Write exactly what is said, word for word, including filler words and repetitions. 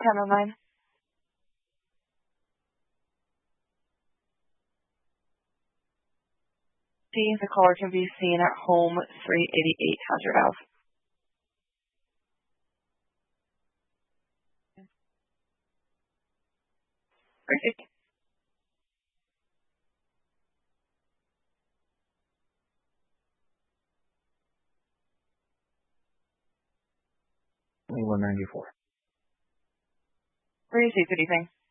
Camera line. C, the caller can be seen at home three eighty-eight Hazard Ave. Perfect. twenty-one ninety-four. Where is he? Good evening.